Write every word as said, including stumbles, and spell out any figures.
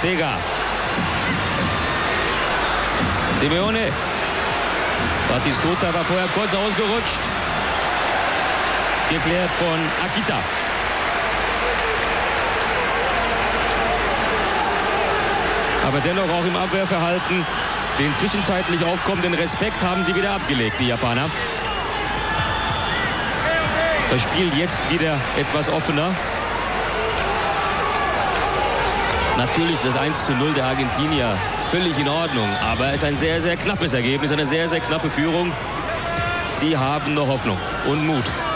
Ortega. Simeone. Batistuta war vorher kurz ausgerutscht. Geklärt von Akita. Aber dennoch auch im Abwehrverhalten den zwischenzeitlich aufkommenden Respekt haben sie wieder abgelegt, die Japaner. Das Spiel jetzt wieder etwas offener. Natürlich das eins zu null der Argentinier völlig in Ordnung, aber es ist ein sehr, sehr knappes Ergebnis, eine sehr, sehr knappe Führung. Sie haben noch Hoffnung und Mut.